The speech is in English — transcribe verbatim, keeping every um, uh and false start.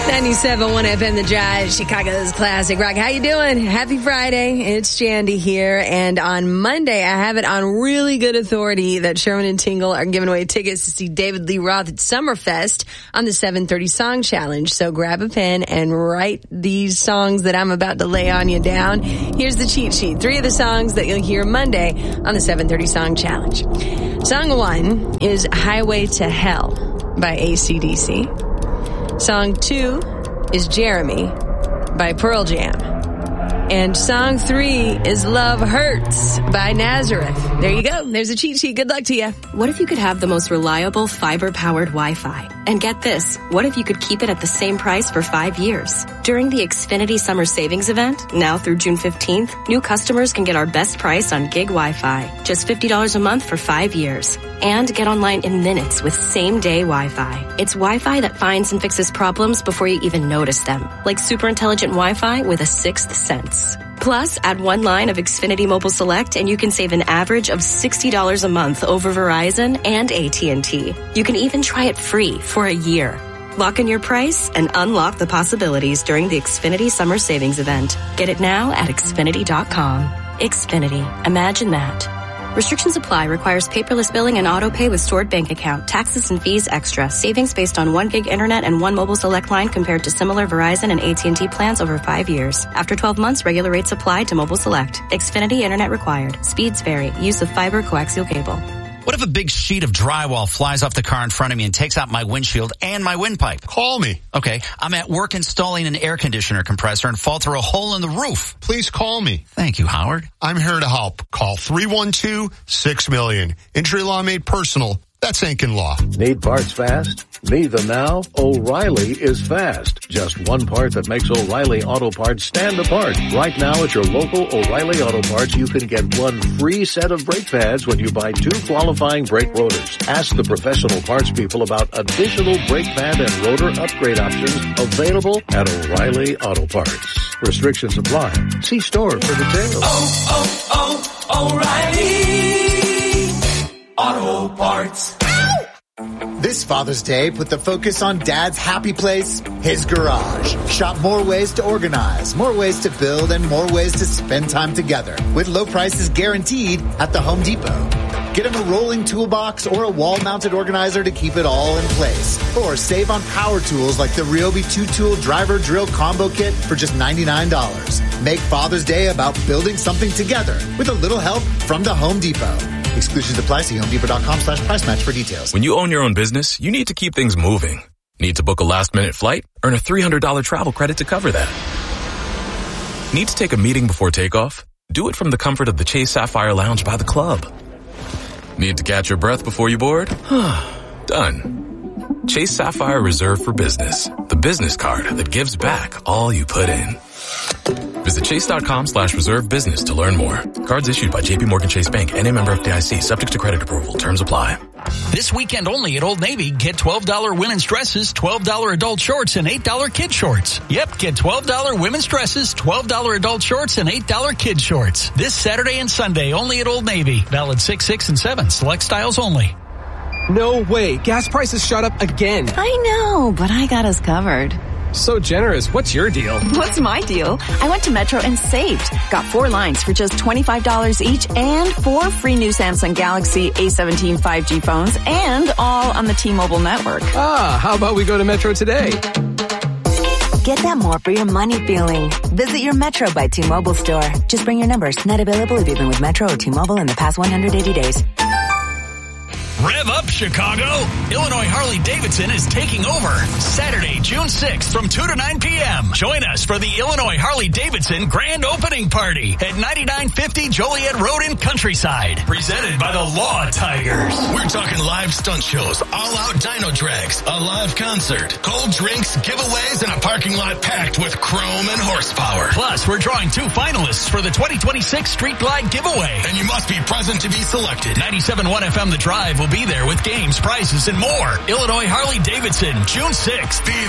ninety-seven point one F M The Drive, Chicago's classic rock. How you doing? Happy Friday. It's Jandy here. And on Monday, I have it on really good authority that Sherman and Tingle are giving away tickets to see David Lee Roth at Summerfest on the seven thirty Song Challenge. So grab a pen and write these songs that I'm about to lay on you down. Here's the cheat sheet. Three of the songs that you'll hear Monday on the seven thirty Song Challenge. Song one is Highway to Hell by A C D C. Song two is Jeremy by Pearl Jam. And song three is Love Hurts by Nazareth. There you go. There's a cheat sheet. Good luck to you. What if you could have the most reliable fiber-powered Wi-Fi? And get this, what if you could keep it at the same price for five years? During the Xfinity Summer Savings Event, now through June fifteenth, new customers can get our best price on gig Wi-Fi, just fifty dollars a month for five years. And get online in minutes with same-day Wi-Fi. It's Wi-Fi that finds and fixes problems before you even notice them, like super intelligent Wi-Fi with a sixth sense. Plus, add one line of Xfinity Mobile Select and you can save an average of sixty dollars a month over Verizon and A T and T. You can even try it free for a year. Lock in your price and unlock the possibilities during the Xfinity Summer Savings Event. Get it now at Xfinity dot com. Xfinity. Imagine that. Restrictions apply. Requires paperless billing and auto pay with stored bank account. Taxes and fees extra. Savings based on one gig internet and one mobile select line compared to similar Verizon and A T and T plans over five years. After twelve months, regular rates apply to mobile select. Xfinity internet required. Speeds vary. Use of fiber coaxial cable. What if a big sheet of drywall flies off the car in front of me and takes out my windshield and my windpipe? Call me. Okay, I'm at work installing an air conditioner compressor and fall through a hole in the roof. Please call me. Thank you, Howard. I'm here to help. Call three one two, six million. Injury law made personal. That's Incan Law. Need parts fast? Need them now? O'Reilly is fast. Just one part that makes O'Reilly Auto Parts stand apart. Right now at your local O'Reilly Auto Parts, you can get one free set of brake pads when you buy two qualifying brake rotors. Ask the professional parts people about additional brake pad and rotor upgrade options available at O'Reilly Auto Parts. Restrictions apply. See store for details. Oh, oh, oh, O'Reilly Auto Parts. This Father's Day, put the focus on Dad's happy place, his garage. Shop more ways to organize, more ways to build, and more ways to spend time together. With low prices guaranteed at the Home Depot. Get him a rolling toolbox or a wall-mounted organizer to keep it all in place. Or save on power tools like the Ryobi two-tool driver drill combo kit for just ninety-nine dollars. Make Father's Day about building something together with a little help from the Home Depot. Exclusions apply. See homedepot.com slash price match for details. When you own your own business, you need to keep things moving. Need to book a last-minute flight? Earn a three hundred dollars travel credit to cover that. Need to take a meeting before takeoff? Do it from the comfort of the Chase Sapphire Lounge by the club. Need to catch your breath before you board? Done. Chase Sapphire Reserve for Business. The business card that gives back all you put in. Visit chase.com slash reserve business to learn more. Cards issued by J P Morgan Chase Bank and a member of F D I C, subject to credit approval. Terms apply. This weekend only at Old Navy, get twelve dollars women's dresses, twelve dollars adult shorts, and eight dollars kid shorts. Yep, get twelve dollars women's dresses, twelve dollars adult shorts, and eight dollars kid shorts. This Saturday and Sunday only at Old Navy. Valid six, six, and seven. Select styles only. No way. Gas prices shot up again. I know, but I got us covered. So generous. What's your deal? What's my deal? I went to Metro and saved. Got four lines for just twenty-five dollars each and four free new Samsung Galaxy A seventeen five G phones and all on the T-Mobile network. Ah, how about we go to Metro today? Get that more for your money feeling. Visit your Metro by T-Mobile store. Just bring your numbers. Not available if you've been with Metro or T-Mobile in the past one hundred eighty days. Rev up, Chicago! Illinois Harley-Davidson is taking over Saturday, June sixth from two to nine p.m. Join us for the Illinois Harley-Davidson Grand Opening Party at ninety-nine fifty Joliet Road in Countryside. Presented by the Law Tigers. We're talking live stunt shows, all-out dyno drags, a live concert, cold drinks, giveaways, and a parking lot packed with chrome and horsepower. Plus, we're drawing two finalists for the twenty twenty-six Street Glide giveaway. And you must be present to be selected. ninety-seven point one F M The Drive will be there with games, prizes, and more. Illinois Harley-Davidson, June sixth. Be